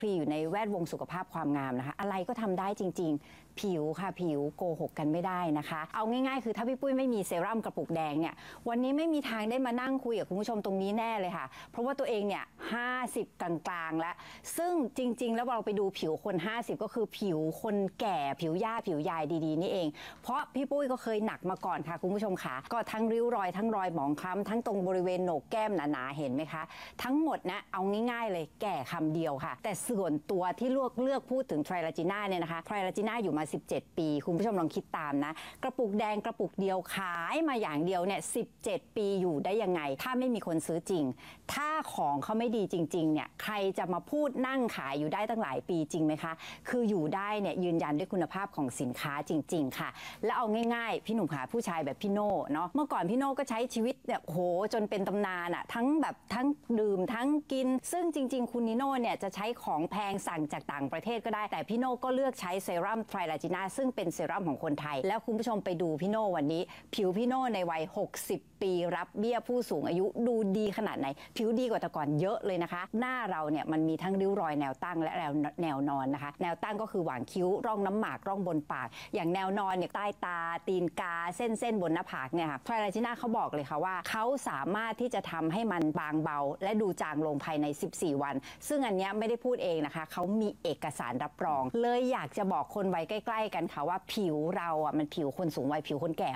พรีอยู่ในแวดวงสุขภาพความงามนะคะอะไรก็ทำได้จริงๆผิวค่ะผิวโกหกกันไม่ได้นะคะเอาง่ายๆคือถ้าพี่ปุ้ยไม่มีเซรั่มกระปุกแดงเนี่ยวันนี้ไม่มีทางได้มานั่งคุยกับคุณผู้ชมตรงนี้แน่เลยค่ะเพราะว่าตัวเองเนี่ย50กลางๆแล้วซึ่งจริงๆแล้วเราไปดูผิวคน50ก็คือผิวคนแก่ผิวย่าผิวยายดีๆนี่เองเพราะพี่ปุ้ยก็เคยหนักมาก่อนค่ะคุณผู้ชมค่ะก็ทั้งริ้วรอยทั้งรอยหมองคล้ำทั้งตรงบริเวณโหนกแก้มหนาๆเห็นไหมคะทั้งหมดนะเอาง่ายๆเลยแก่คำเดียวค่ะแต่ส่วนตัวที่เลือกพูดถึงไทรลาจีน่าเนี่ยนะคะไทรลาจีน่าอยู่มา17ปีคุณผู้ชมลองคิดตามนะกระปุกแดงกระปุกเดียวขายมาอย่างเดียวเนี่ย17ปีอยู่ได้ยังไงถ้าไม่มีคนซื้อจริงถ้าของเขาไม่ดีจริงๆเนี่ยใครจะมาพูดนั่งขายอยู่ได้ตั้งหลายปีจริงไหมคะคืออยู่ได้เนี่ยยืนยันด้วยคุณภาพของสินค้าจริงๆค่ะแล้วเอาง่ายๆพี่หนุ่มขาผู้ชายแบบพี่โน่เนาะเมื่อก่อนพี่โน่ก็ใช้ชีวิตเนี่ยโหจนเป็นตำนานอะทั้งแบบทั้งดื่มทั้งกินซึ่งจริงๆคุณนิโน่เนี่ยจะใช้ของแพงสั่งจากต่างประเทศก็ได้แต่พี่โน่ก็เลือกใช้เซรั่มไทรลาจีน่าซึ่งเป็นเซรั่มของคนไทยแล้วคุณผู้ชมไปดูพี่โน่วันนี้ผิวพี่โน่ในวัย60ปีรับเบี้ยผู้สูงอายุดูดีขนาดไหนผิวดีกว่าแต่ก่อนเยอะเลยนะคะหน้าเราเนี่ยมันมีทั้งริ้วรอยแนวตั้งและแนวนอนนะคะแนวตั้งก็คือหว่างคิ้วร่องน้ำหมากร่องบนปากอย่างแนวนอนเนี่ยใต้ตาตีนกาเส้นบนหน้าผากเนี่ยค่ะไทรลาจีน่าเขาบอกเลยค่ะว่าเขาสามารถที่จะทำให้มันบางเบาและดูจางลงภายใน14วันซึ่งอันนี้ไม่ได้พูดเองนะคะเขามีเอกสารรับรองเลยอยากจะบอกคนวัยใกล้ๆกันค่ะว่าผิวเราอ่ะมันผิวคนสูงวัยผิวคนแก่